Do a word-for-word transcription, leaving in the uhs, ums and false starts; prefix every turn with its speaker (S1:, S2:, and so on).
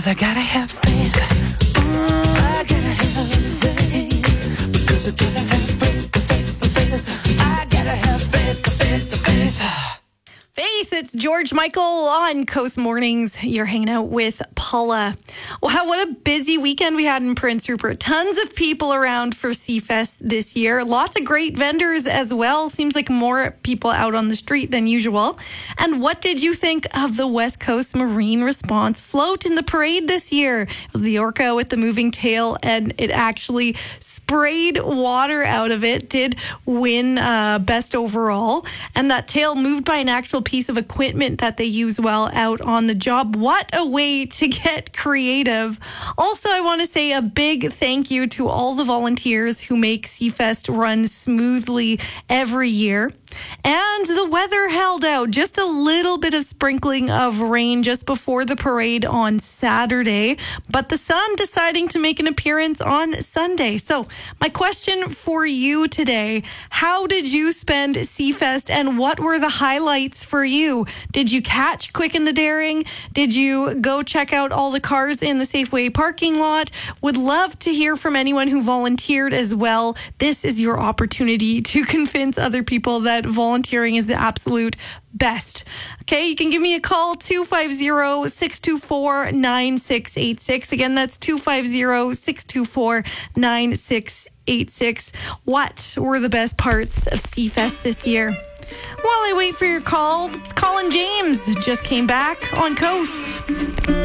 S1: Because I gotta have faith. Mm, I gotta have faith. Because I gotta have faith, faith, faith. I gotta have faith, faith, faith.
S2: Faith, it's George Michael on Coast Mornings. You're hanging out with Paula. Wow, what a busy weekend we had in Prince Rupert. Tons of people around for Seafest this year. Lots of great vendors as well. Seems like more people out on the street than usual. And what did you think of the West Coast Marine Response float in the parade this year? It was the Orca with the moving tail, and it actually sprayed water out of it. Did win uh, best overall. And that tail moved by an actual piece of equipment that they use while out on the job. What a way to get creative. Also, I want to say a big thank you to all the volunteers who make Seafest run smoothly every year. And the weather held out. Just a little bit of sprinkling of rain just before the parade on Saturday, but the sun deciding to make an appearance on Sunday. So my question for you today, how did you spend Seafest and what were the highlights for you? Did you catch Quick and the Daring? Did you go check out all the cars in the Safeway parking lot? Would love to hear from anyone who volunteered as well. This is your opportunity to convince other people that volunteering is the absolute best. Okay, you can give me a call, two five zero, six two four, nine six eight six. Again, that's two five zero, six two four, nine six eight six. What were the best parts of Seafest this year? While I wait for your call, it's Colin James. Just came back on Coast.